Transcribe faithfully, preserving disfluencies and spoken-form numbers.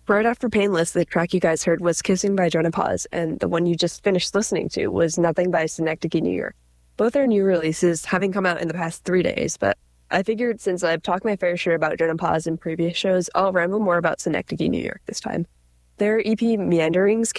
Right after Painless, the track you guys heard was Kissing by Jonah Paz, and the one you just finished listening to was Nothing by Synecdoche New York. Both are new releases, having come out in the past three days, but I figured since I've talked my fair share about Jonah Paz in previous shows, I'll ramble more about Synecdoche New York this time. Their E P Meanderings